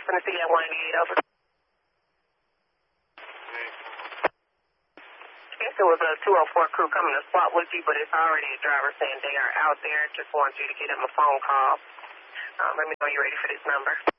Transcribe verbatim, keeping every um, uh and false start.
Tennessee at one eighty-eight, over. Yes, it was a two oh four crew coming to swap with you, but it's already a driver saying they are out there. Just want you to get him a phone call. Um, let me know you're ready for this number.